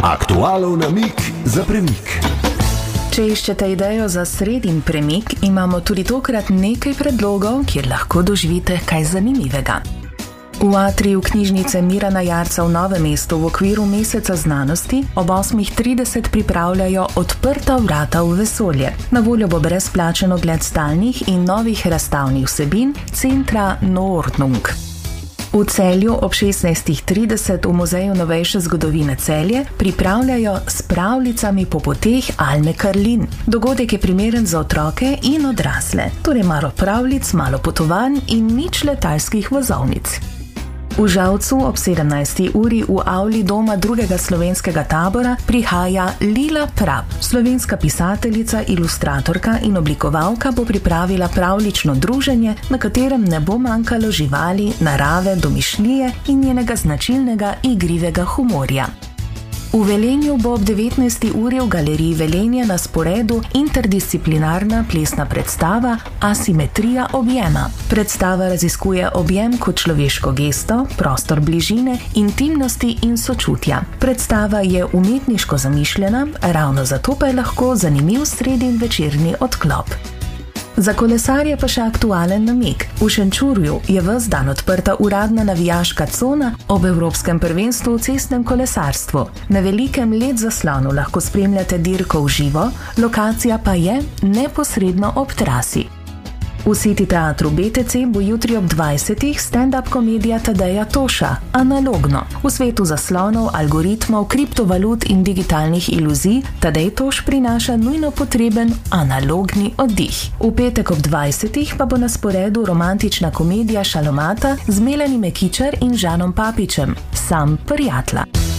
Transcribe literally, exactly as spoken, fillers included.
Aktualov namig za premik. Če iščete idejo za sredin premik, imamo tudi tokrat nekaj predlogov, kjer lahko doživite kaj zanimivega. V atriju knjižnice Mirana Jarca v Novem mestu v okviru Meseca znanosti ob osmih trideset pripravljajo Odprta vrata v vesolje. Na voljo bo brezplačen ogled stalnih in novih razstavnih vsebin centra Nordnung. V Celju ob šestnajstih trideset v Muzeju novejše zgodovine Celje pripravljajo S pravljicami po poteh Alme Karlin. Dogodek je primeren za otroke in odrasle, torej malo pravljic, malo potovanj in nič letalskih vozovnic. V Žalcu ob sedemnajsti uri v avli doma drugega slovenskega tabora prihaja Lila Prap. Slovenska pisateljica, ilustratorka in oblikovalka bo pripravila pravljično druženje, na katerem ne bo manjkalo živali, narave, domišljije in njenega značilnega igrivega humorja. V Velenju bo ob devetnajsti uri v galeriji Velenje na sporedu interdisciplinarna plesna predstava Asimetrija objema. Predstava raziskuje objem kot človeško gesto, prostor bližine, intimnosti in sočutja. Predstava je umetniško zamišljena, ravno zato pa je lahko zanimiv sredin večerni odklop. Za kolesarje pa še aktualen namig. V Šenčurju je ves dan odprta uradna navijaška cona ob Evropskem prvenstvu v cestnem kolesarstvu. Na velikem led zaslonu lahko spremljate dirko v živo, lokacija pa je neposredno ob trasi. V City teatru B T C bo jutri ob dvajsetih stand-up komedija Tadeja Toša, Analogno. V svetu zaslonov, algoritmov, kriptovalut in digitalnih iluzij Tadej Toš prinaša nujno potreben analogni oddih. V petek ob dvajsetih pa bo na sporedu romantična komedija Šalomata z Melanie Mekičar in Žanom Papičem, Sam prijatla.